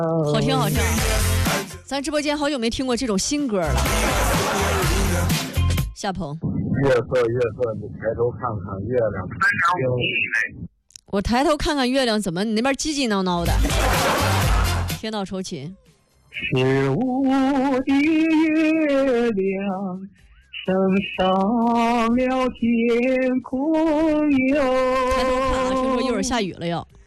好听好听。咱直播间好久没听过这种新歌了。夏鹏， 月色，你抬头看看月亮。 我抬头看看月亮，怎么你那边叽叽闹闹的？天道酬勤。 是无的月亮升上了天空哟。 抬头看啊，听说一会儿下雨了要。